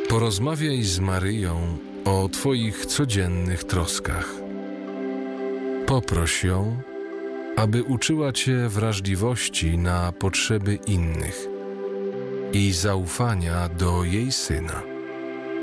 Porozmawiaj z Maryją o Twoich codziennych troskach. Poproś ją, aby uczyła Cię wrażliwości na potrzeby innych i zaufania do jej Syna.